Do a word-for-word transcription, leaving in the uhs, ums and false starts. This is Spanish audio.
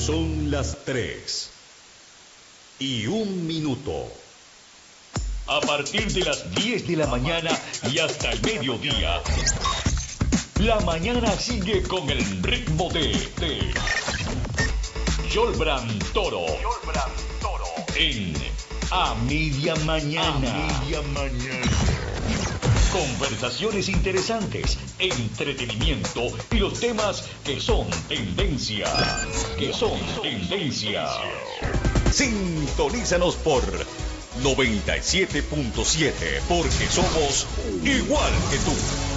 Son las tres y un minuto. A partir de las diez de la mañana y hasta el mediodía, la mañana sigue con el ritmo de, de Yolbrand Toro. En A Media Mañana. A Media Mañana. Conversaciones interesantes, entretenimiento y los temas que son tendencia. Que son tendencia. Sintonízanos por noventa y siete punto siete, porque somos igual que tú.